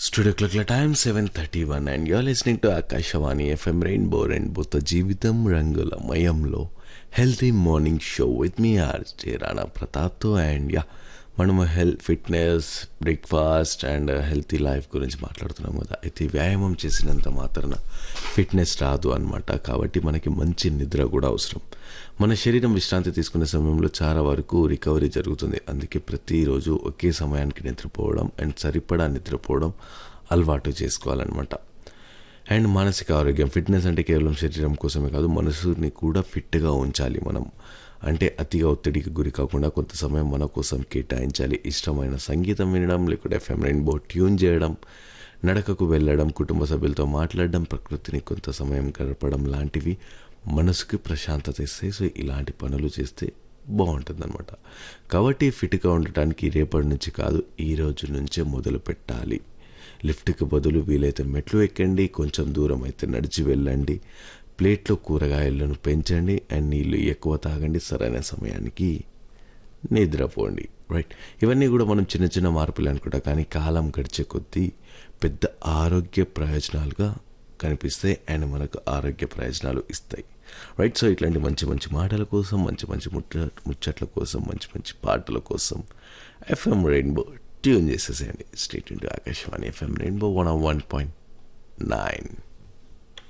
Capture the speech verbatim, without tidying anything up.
Studio clock time seven thirty-one and you're listening to Akashawani F M Rainbow Rainbowతో జీవితం రంగుల మయంలో healthy morning show with me RJ Rana ప్రతాప్తో and yeah మనము health fitness breakfast and healthy life గురించి మాట్లాడుతున్నాం కదా. అయితే వ్యాయామం చేసినంత మాత్రాన ఫిట్నెస్ రాదు అనమాట. కాబట్టి మనకి మంచి నిద్ర కూడా అవసరం. మన శరీరం విశ్రాంతి తీసుకునే సమయంలో చాలా వరకు రికవరీ జరుగుతుంది. అందుకే ప్రతిరోజు ఒకే సమయానికి నిద్రపోవడం అండ్ సరిపడా నిద్రపోవడం అలవాటు చేసుకోవాలన్నమాట. అండ్ మానసిక ఆరోగ్యం, ఫిట్నెస్ అంటే కేవలం శరీరం కోసమే కాదు, మనసుని కూడా ఫిట్గా ఉంచాలి మనం. అంటే అతిగా ఒత్తిడికి గురి కాకుండా కొంత సమయం మన కోసం కేటాయించాలి. ఇష్టమైన సంగీతం వినడం, లేకుంటే ఎఫ్ఎం రెయిన్బో ట్యూన్ చేయడం, నడకకు వెళ్ళడం, కుటుంబ సభ్యులతో మాట్లాడడం, ప్రకృతిని కొంత సమయం గడపడం లాంటివి మనసుకి ప్రశాంతత ఇస్తాయి. సో ఇలాంటి పనులు చేస్తే బాగుంటుందన్నమాట. కాబట్టి ఫిట్గా ఉండటానికి రేపటి నుంచి కాదు, ఈ రోజు నుంచే మొదలు పెట్టాలి. లిఫ్ట్కి బదులు వీలైతే మెట్లు ఎక్కండి, కొంచెం దూరం అయితే నడిచి వెళ్ళండి, ప్లేట్లో కూరగాయలను పెంచండి అండ్ నీళ్ళు ఎక్కువ తాగండి, సరైన సమయానికి నిద్రపోండి. రైట్, ఇవన్నీ కూడా మనం చిన్న చిన్న మార్పులు అనుకుంటాం, కానీ కాలం గడిచే కొద్దీ పెద్ద ఆరోగ్య ప్రయోజనాలుగా కనిపిస్తాయి అండ్ మనకు ఆరోగ్య ప్రయోజనాలు ఇస్తాయి. రైట్, సో ఇట్లాంటి మంచి మంచి మాటల కోసం, మంచి మంచి ముచ్చ ముచ్చట్ల కోసం, మంచి మంచి పాటల కోసం ఎఫ్ఎం రెయిన్బో ట్యూన్ చేసేసేయండి. Street into Akashvani FM rainbow one one point nine.